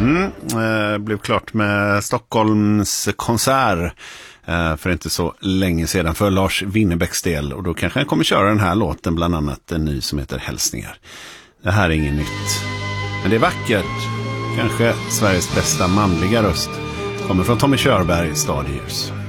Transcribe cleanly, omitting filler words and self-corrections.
Blev klart med Stockholms konsert för inte så länge sedan för Lars Winnerbäcks del. Och då kanske han kommer köra den här låten, bland annat en ny som heter Hälsningar. Det här är inget nytt, men det är vackert. Kanske Sveriges bästa manliga röst kommer från Tommy Körberg, Stadius.